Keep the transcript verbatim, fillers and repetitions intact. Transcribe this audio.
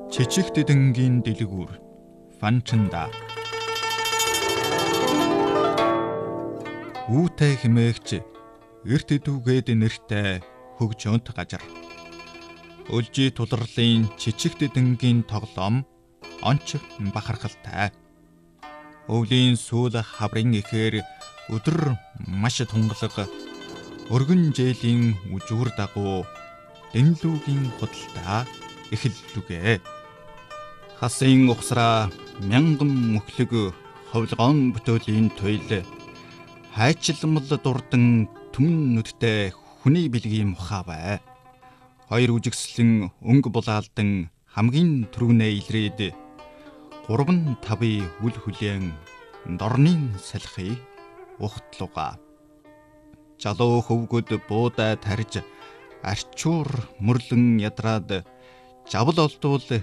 Чичиг дэдэнгийн дэлгүүр Фанчанда үүтэй хэмээгч эрт идүүгээд нэртэй хөгжөөнт газар. Өлжи туларлын чичиг дэдэнгийн тоглоом онч бахархалтай. Өвлийн сүүл хаврын ихээр өдөр маш тунгалаг өргөн жээлийн үжүүр дагуу дэнлүүгийн худалдаа эхэллүгэ. Хасын ухсраа мянган мөхлөг ховлгоон бүтөөлийн туйл хайчилмал дурдан түмэн нүдтэй хүний бэлгийн мухавэ. Хоёр үжигслэн өнгө булаалдан хамгийн түрүүнээ илрээд гурван тавын үл хүлээн дорнын салхийг ухтлуга. Жалуу хөвгөд буудаа тарж арчуур мөрлөн ядраад жавл олдвол